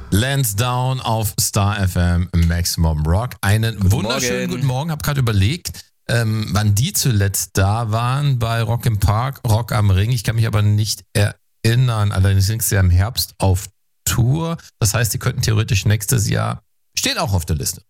Lansdowne auf Star FM Maximum Rock. Einen wunderschönen guten Morgen. Hab gerade überlegt, wann die zuletzt da waren bei Rock im Park, Rock am Ring. Ich kann mich aber nicht erinnern. Allerdings sind sie ja im Herbst auf Tour. Das heißt, die könnten theoretisch nächstes Jahr, steht auch auf der Liste.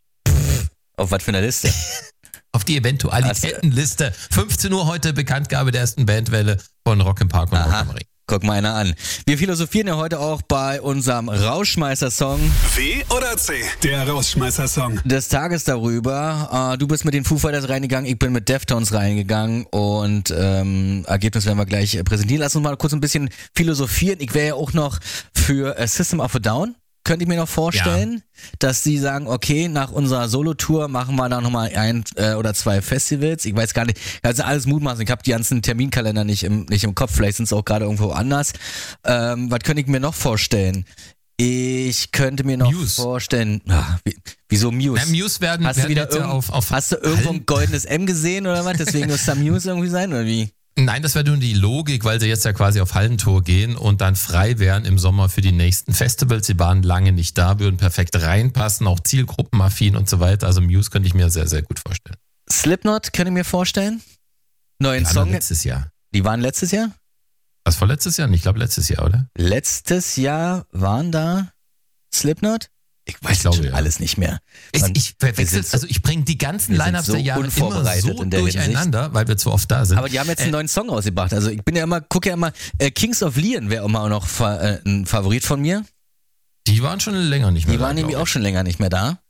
Auf was für eine Liste? Auf die Eventualitätenliste. 15 Uhr heute, Bekanntgabe der ersten Bandwelle von Rock im Park und Rock am Ring. Guck mal einer an. Wir philosophieren ja heute auch bei unserem Rausschmeißer-Song. W oder C? Der Rausschmeißer-Song Des Tages darüber. Du bist mit den Foo Fighters reingegangen, ich bin mit Deftones reingegangen und Ergebnis werden wir gleich präsentieren. Lass uns mal kurz ein bisschen philosophieren. Ich wäre ja auch noch für System of a Down. Könnte ich mir noch vorstellen, dass sie sagen, okay, nach unserer Solo-Tour machen wir da nochmal ein oder zwei Festivals. Ich weiß gar nicht, also alles mutmaßen. Ich habe die ganzen Terminkalender nicht im Kopf. Vielleicht sind es auch gerade irgendwo anders. Was könnte ich mir noch vorstellen? Ich könnte mir noch vorstellen, wieso Muse? Muse werden hast du wieder hast du irgendwo ein goldenes M gesehen oder was? Deswegen muss da Muse irgendwie sein oder wie? Nein, das wäre nur die Logik, weil sie jetzt ja quasi auf Hallentour gehen und dann frei wären im Sommer für die nächsten Festivals. Sie waren lange nicht da, würden perfekt reinpassen, auch zielgruppenaffin und so weiter. Also Muse könnte ich mir sehr, sehr gut vorstellen. Slipknot könnte ich mir vorstellen. Neuen Song. Letztes Jahr. Die waren letztes Jahr? Was war letztes Jahr? Ich glaube letztes Jahr, oder? Letztes Jahr waren da Slipknot? Ich weiß schon alles nicht mehr. Ich bringe die ganzen Lineups der Jahre immer so durcheinander, weil wir zu oft da sind. Aber die haben jetzt einen neuen Song rausgebracht. Also ich gucke ja immer, Kings of Leon wäre immer noch ein Favorit von mir. Die waren schon länger nicht mehr da. Die waren nämlich auch schon länger nicht mehr da.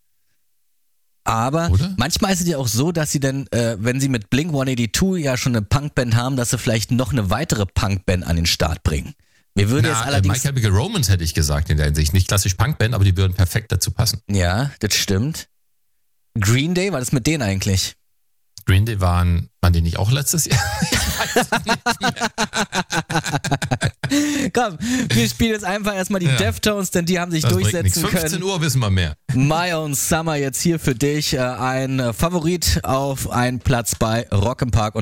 Aber manchmal ist es ja auch so, dass sie dann, wenn sie mit Blink-182 ja schon eine Punkband haben, dass sie vielleicht noch eine weitere Punkband an den Start bringen. Mir würde jetzt allerdings My Chemical Romance hätte ich gesagt in der Hinsicht. Nicht klassisch Punkband, aber die würden perfekt dazu passen. Ja, das stimmt. Green Day, war das mit denen eigentlich? Green Day waren die nicht auch letztes Jahr? Ich weiß nicht mehr. Komm, wir spielen jetzt einfach erstmal die Deftones, denn die haben sich durchsetzen können. 15 Uhr wissen wir mehr. My Own Summer jetzt hier für dich. Ein Favorit auf einen Platz bei Rock im Park.